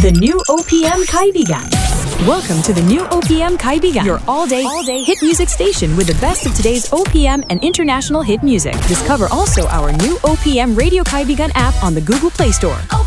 The new OPM Kaibigan. Welcome to the new OPM Kaibigan, your all-day hit music station with the best of today's OPM and international hit music. Discover also our new OPM Radio Kaibigan app on the Google Play Store.